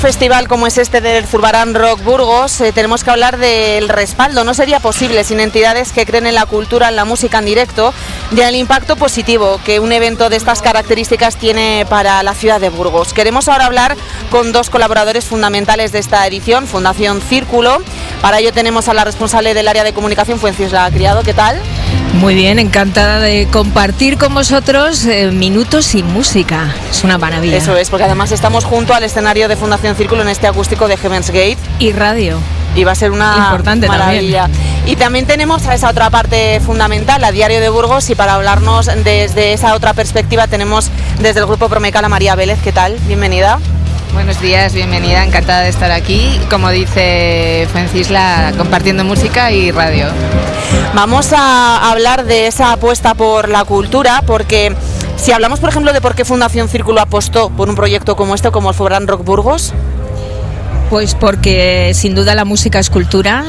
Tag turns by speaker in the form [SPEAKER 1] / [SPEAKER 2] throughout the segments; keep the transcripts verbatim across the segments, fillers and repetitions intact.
[SPEAKER 1] Festival como es este del Zurbarán Rock Burgos, eh, tenemos que hablar del respaldo. No sería posible sin entidades que creen en la cultura, en la música en directo y en el impacto positivo que un evento de estas características tiene para la ciudad de Burgos. Queremos ahora hablar con dos colaboradores fundamentales de esta edición, Fundación Círculo. Para ello tenemos a la responsable del área de comunicación, Fuencisla Criado. ¿Qué tal?
[SPEAKER 2] Muy bien, encantada de compartir con vosotros eh, minutos sin música. Es una maravilla.
[SPEAKER 1] Eso es, porque además estamos junto al escenario de Fundación Círculo en este acústico de Heaven's Gate.
[SPEAKER 2] Y radio.
[SPEAKER 1] Y va a ser una
[SPEAKER 2] Importante
[SPEAKER 1] maravilla. También. Y también tenemos a esa otra parte fundamental, a Diario de Burgos, y para hablarnos desde esa otra perspectiva tenemos desde el Grupo Promecal a María Vélez. ¿Qué tal? Bienvenida.
[SPEAKER 3] Buenos días, bienvenida, encantada de estar aquí, como dice Fuencisla, compartiendo música y radio.
[SPEAKER 1] Vamos a hablar de esa apuesta por la cultura, porque si hablamos, por ejemplo, de por qué Fundación Círculo apostó por un proyecto como este, como el Zurbarán Rock Burgos.
[SPEAKER 2] Pues porque sin duda la música es cultura,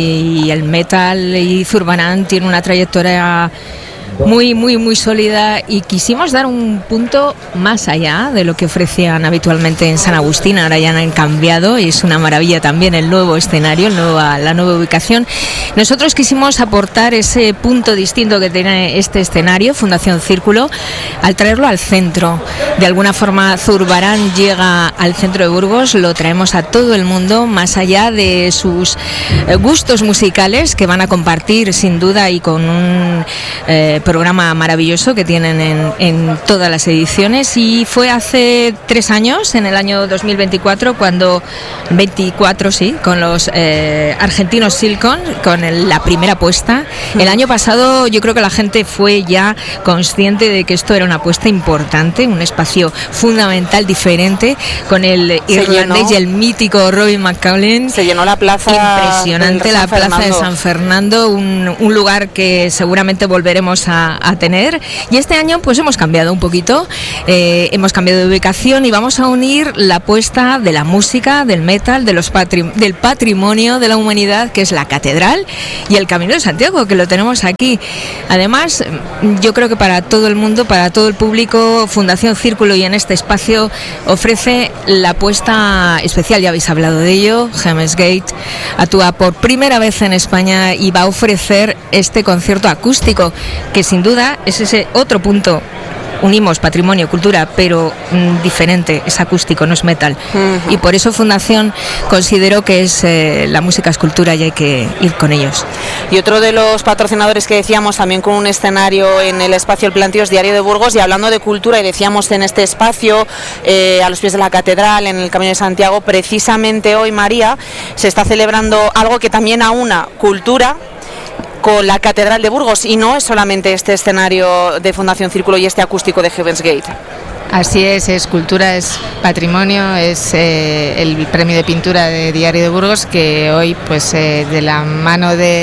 [SPEAKER 2] y el metal y Zurbarán tiene una trayectoria muy, muy, muy sólida, y quisimos dar un punto más allá de lo que ofrecían habitualmente en San Agustín. Ahora ya han cambiado y es una maravilla también el nuevo escenario, el nuevo, la nueva ubicación. Nosotros quisimos aportar ese punto distinto que tiene este escenario, Fundación Círculo, al traerlo al centro. De alguna forma Zurbarán llega al centro de Burgos, lo traemos a todo el mundo, más allá de sus gustos musicales que van a compartir sin duda, y con un eh, programa maravilloso que tienen en, en todas las ediciones. Y fue hace tres años, en el año dos mil veinticuatro, cuando veinticuatro sí, con los eh, argentinos Silicon, con el, la primera apuesta. El año pasado yo creo que la gente fue ya consciente de que esto era una apuesta importante, un espacio fundamental, diferente, con el se irlandés llenó, y el mítico Robin McCaulin.
[SPEAKER 1] Se llenó la plaza.
[SPEAKER 2] Impresionante, la plaza de San Fernando, un, un lugar que seguramente volveremos a a tener. Y este año pues hemos cambiado un poquito, eh, hemos cambiado de ubicación y vamos a unir la apuesta de la música, del metal, de los patri- del patrimonio de la humanidad, que es la catedral y el Camino de Santiago, que lo tenemos aquí. Además, yo creo que para todo el mundo, para todo el público, Fundación Círculo, y en este espacio ofrece la apuesta especial. Ya habéis hablado de ello. Heaven's Gate actúa por primera vez en España y va a ofrecer este concierto acústico, que sin duda es ese otro punto. Unimos patrimonio, cultura, pero mm, diferente, es acústico, no es metal. Uh-huh. Y por eso Fundación consideró que es eh, la música es cultura y hay que ir con ellos.
[SPEAKER 1] Y otro de los patrocinadores que decíamos, también con un escenario en el espacio El Plantío, es Diario de Burgos. Y hablando de cultura, y decíamos en este espacio, eh, a los pies de la catedral, en el Camino de Santiago, precisamente hoy, María, se está celebrando algo que también aúna cultura con la Catedral de Burgos, y no es solamente este escenario de Fundación Círculo y este acústico de Heaven's Gate.
[SPEAKER 3] Así es, es cultura, es patrimonio, es eh, el premio de pintura de Diario de Burgos, que hoy pues eh, de la mano de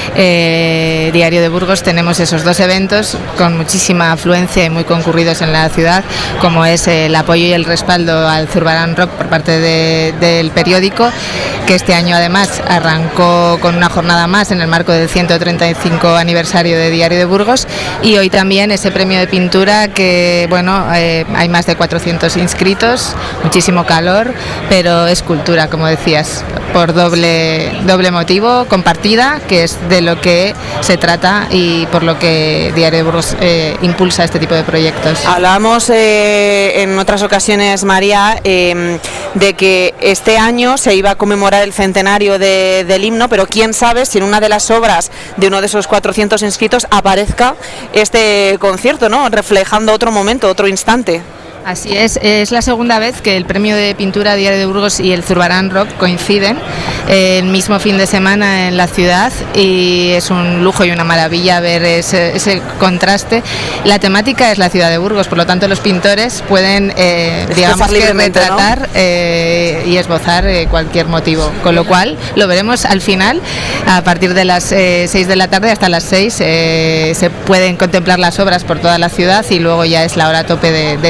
[SPEAKER 3] eh, Diario de Burgos tenemos esos dos eventos con muchísima afluencia y muy concurridos en la ciudad, como es eh, el apoyo y el respaldo al Zurbarán Rock por parte de, del periódico, que este año además arrancó con una jornada más en el marco del ciento treinta y cinco aniversario de Diario de Burgos, y hoy también ese premio de pintura que, bueno, eh, hay más de cuatrocientos inscritos, muchísimo calor, pero es cultura, como decías, por doble, doble motivo, compartida, que es de lo que se trata y por lo que Diario de Burgos eh, impulsa este tipo de proyectos.
[SPEAKER 1] Hablábamos eh, en otras ocasiones, María, eh, de que este año se iba a conmemorar el centenario de, del himno, pero quién sabe si en una de las obras de uno de esos cuatrocientos inscritos aparezca este concierto, ¿no? Reflejando otro momento, otro instante.
[SPEAKER 3] Así es, es la segunda vez que el premio de pintura Diario de Burgos y el Zurbarán Rock coinciden el mismo fin de semana en la ciudad, y es un lujo y una maravilla ver ese, ese contraste. La temática es la ciudad de Burgos, por lo tanto los pintores pueden eh, digamos que retratar, ¿no? eh, y esbozar eh, cualquier motivo, con lo cual lo veremos al final a partir de las eh, seis de la tarde hasta las seis. Eh, se pueden contemplar las obras por toda la ciudad y luego ya es la hora tope de, de entrega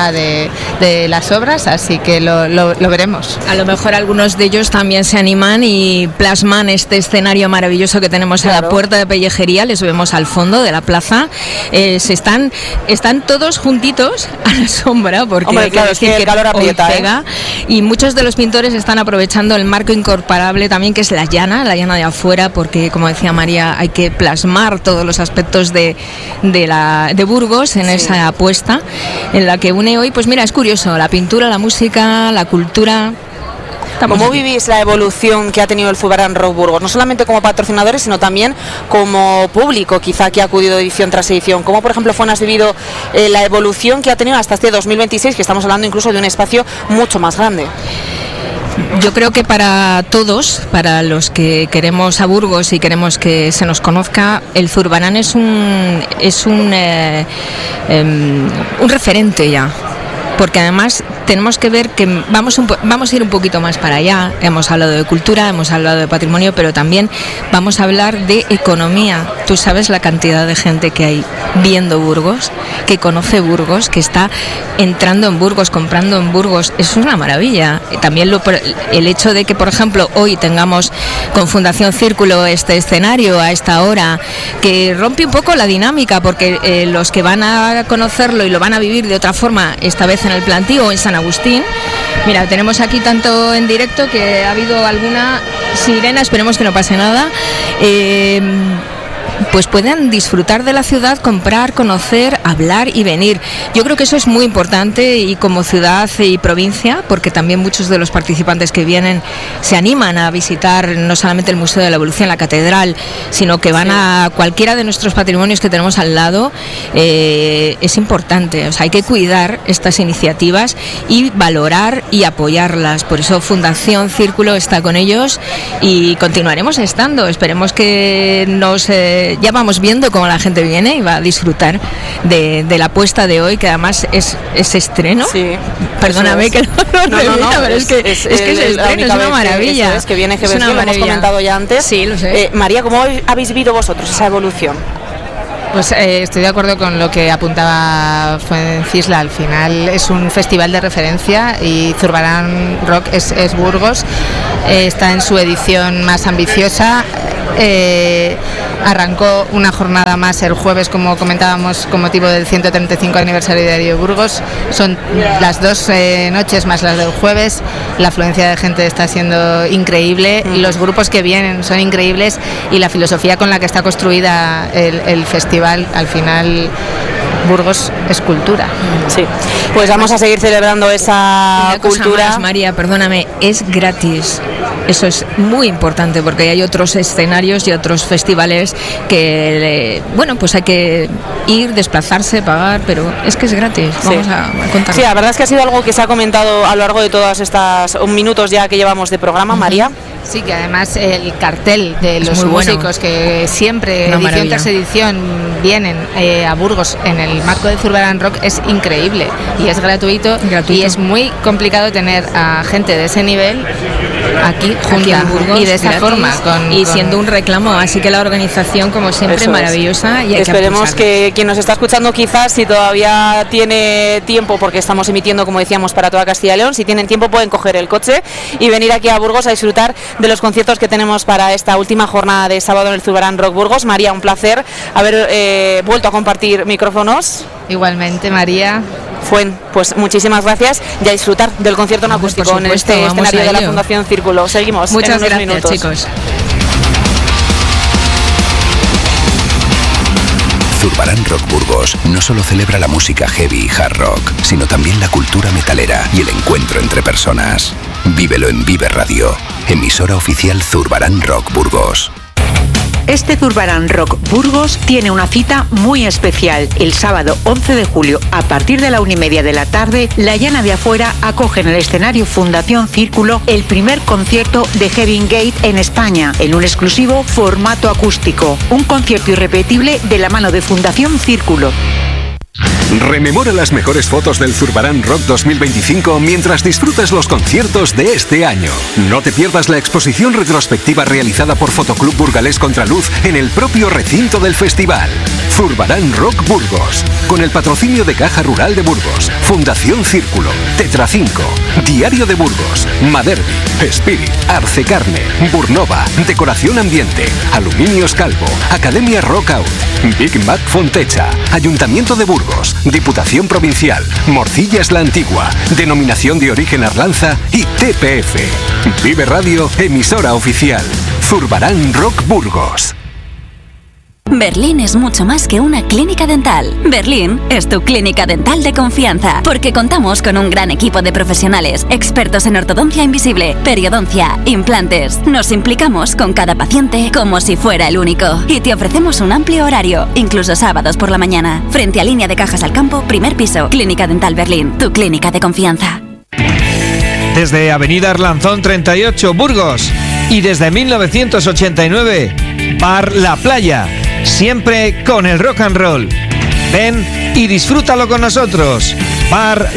[SPEAKER 3] continuidad de, de las obras, así que lo, lo, lo veremos.
[SPEAKER 2] A lo mejor algunos de ellos también se animan y plasman este escenario maravilloso que tenemos claro. en la puerta de Pellejería, les vemos al fondo de la plaza, eh, se están, están todos juntitos a la sombra, porque
[SPEAKER 1] Hombre, claro, es que el calor aprieta,
[SPEAKER 2] pega, ¿eh? Y muchos de los pintores están aprovechando el marco incorporable también, que es la llana, la llana de afuera, porque como decía María, hay que plasmar todos los aspectos de, de, la, de Burgos en sí. esa apuesta, en la que une hoy, pues mira, es curioso, la pintura, la música, la cultura. Estamos
[SPEAKER 1] ¿Cómo
[SPEAKER 2] aquí.
[SPEAKER 1] vivís la evolución que ha tenido el Zurbarán Rock Burgos? No solamente como patrocinadores, sino también como público, quizá que ha acudido edición tras edición. ¿Cómo, por ejemplo, Fuen, has vivido eh, la evolución que ha tenido hasta este dos mil veintiséis, que estamos hablando incluso de un espacio mucho más grande?
[SPEAKER 2] Yo creo que para todos, para los que queremos a Burgos y queremos que se nos conozca, el Zurbarán es un es un eh, eh, un referente ya. Porque además tenemos que ver que vamos, un, vamos a ir un poquito más para allá. Hemos hablado de cultura, hemos hablado de patrimonio, pero también vamos a hablar de economía. Tú sabes la cantidad de gente que hay viendo Burgos, que conoce Burgos, que está entrando en Burgos, comprando en Burgos. Eso es una maravilla. También lo, el hecho de que, por ejemplo, hoy tengamos con Fundación Círculo este escenario a esta hora, que rompe un poco la dinámica, porque eh, los que van a conocerlo y lo van a vivir de otra forma, esta vez en el Plantío o en San Agustín. Mira, tenemos aquí tanto en directo que ha habido alguna sirena, esperemos que no pase nada. Eh, pues puedan disfrutar de la ciudad, comprar, conocer, hablar y venir. Yo creo que eso es muy importante, y como ciudad y provincia, porque también muchos de los participantes que vienen se animan a visitar no solamente el Museo de la Evolución, la Catedral, sino que van sí. a cualquiera de nuestros patrimonios que tenemos al lado. Eh, es importante, o sea, hay que cuidar estas iniciativas y valorar y apoyarlas. Por eso Fundación Círculo está con ellos y continuaremos estando. Esperemos que nos... Eh, ya vamos viendo cómo la gente viene y va a disfrutar de, de la puesta de hoy, que además es, es estreno.
[SPEAKER 1] Sí,
[SPEAKER 2] perdóname
[SPEAKER 1] es.
[SPEAKER 2] que no lo
[SPEAKER 1] no, no, no,
[SPEAKER 2] pero es, es que es, es, que es estreno, es una maravilla.
[SPEAKER 1] Que, es que viene G B S, lo hemos comentado ya antes.
[SPEAKER 2] Sí, lo sé.
[SPEAKER 1] Eh, María, ¿cómo habéis vivido vosotros esa evolución?
[SPEAKER 3] Pues eh, estoy de acuerdo con lo que apuntaba Fuencisla. Al final es un festival de referencia y Zurbarán Rock es, es Burgos. Eh, está en su edición más ambiciosa. Eh, arrancó una jornada más el jueves, como comentábamos, con motivo del ciento treinta y cinco aniversario de Diario de Burgos. Son las dos eh, noches más las del jueves. La afluencia de gente está siendo increíble, los grupos que vienen son increíbles y la filosofía con la que está construida el, el festival, al final Burgos es cultura.
[SPEAKER 1] Sí, pues vamos a seguir celebrando esa
[SPEAKER 2] Una
[SPEAKER 1] cultura.
[SPEAKER 2] Cosa más, María, perdóname, es gratis. Eso es muy importante, porque hay otros escenarios y otros festivales que, bueno, pues hay que ir, desplazarse, pagar, pero es que es gratis. Vamos sí. a, a contar.
[SPEAKER 1] Sí, la verdad es que ha sido algo que se ha comentado a lo largo de todas estas minutos ya que llevamos de programa, uh-huh. María.
[SPEAKER 3] Sí, que además el cartel de
[SPEAKER 2] es
[SPEAKER 3] los músicos
[SPEAKER 2] bueno.
[SPEAKER 3] que siempre,
[SPEAKER 2] Una
[SPEAKER 3] edición
[SPEAKER 2] maravilla.
[SPEAKER 3] tras edición, vienen eh, a Burgos en el marco de Zurbarán Rock, es increíble y es gratuito,
[SPEAKER 2] gratuito
[SPEAKER 3] y es muy complicado tener a gente de ese nivel aquí junta
[SPEAKER 2] aquí en Burgos,
[SPEAKER 3] y de esa
[SPEAKER 2] gratis,
[SPEAKER 3] forma con,
[SPEAKER 2] y
[SPEAKER 3] con...
[SPEAKER 2] siendo un reclamo, así que la organización, como siempre,
[SPEAKER 1] Eso
[SPEAKER 2] maravillosa
[SPEAKER 1] es.
[SPEAKER 2] Y hay
[SPEAKER 1] esperemos
[SPEAKER 2] que,
[SPEAKER 1] que quien nos está escuchando, quizás si todavía tiene tiempo, porque estamos emitiendo, como decíamos, para toda Castilla y León, si tienen tiempo pueden coger el coche y venir aquí a Burgos a disfrutar de los conciertos que tenemos para esta última jornada de sábado en el Zurbarán Rock Burgos. María, un placer haber eh, vuelto a compartir micrófonos.
[SPEAKER 3] Igualmente, María.
[SPEAKER 1] Fuen, pues muchísimas gracias y a disfrutar del concierto en acústico
[SPEAKER 2] supuesto,
[SPEAKER 1] en este escenario de la Fundación Círculo. Seguimos.
[SPEAKER 2] Muchas
[SPEAKER 1] en unos
[SPEAKER 2] gracias,
[SPEAKER 1] minutos.
[SPEAKER 2] chicos.
[SPEAKER 4] Zurbarán Rock Burgos no solo celebra la música heavy y hard rock, sino también la cultura metalera y el encuentro entre personas. Vívelo en Vive Radio, emisora oficial Zurbarán Rock Burgos.
[SPEAKER 5] Este Zurbarán Rock Burgos tiene una cita muy especial. El sábado once de julio, a partir de la una y media de la tarde, La Llana de Afuera acoge en el escenario Fundación Círculo el primer concierto de Heavy Gate en España, en un exclusivo formato acústico. Un concierto irrepetible de la mano de Fundación Círculo.
[SPEAKER 6] Rememora las mejores fotos del Zurbarán Rock dos mil veinticinco mientras disfrutas los conciertos de este año. No te pierdas la exposición retrospectiva realizada por Fotoclub Burgalés Contraluz en el propio recinto del festival. Zurbarán Rock Burgos, con el patrocinio de Caja Rural de Burgos, Fundación Círculo, Tetracinco, Diario de Burgos, Maderbi, Spirit, Arcecarne, Burnova, Decoración Ambiente, Aluminios Calvo, Academia Rockout, Big Mac Fontecha, Ayuntamiento de Burgos, Diputación Provincial, Morcillas La Antigua, Denominación de Origen Arlanza y T P F. Vive Radio, emisora oficial. Zurbarán Rock Burgos.
[SPEAKER 7] Berlín es mucho más que una clínica dental. Berlín es tu clínica dental de confianza, porque contamos con un gran equipo de profesionales, expertos en ortodoncia invisible, periodoncia, implantes. Nos implicamos con cada paciente como si fuera el único. Y te ofrecemos un amplio horario, incluso sábados por la mañana. Frente a Línea de Cajas al Campo, primer piso. Clínica Dental Berlín, tu clínica de confianza.
[SPEAKER 8] Desde Avenida Arlanzón treinta y ocho, Burgos. Y desde mil novecientos ochenta y nueve, Bar La Playa. Siempre con el rock and roll. Ven y disfrútalo con nosotros. Bar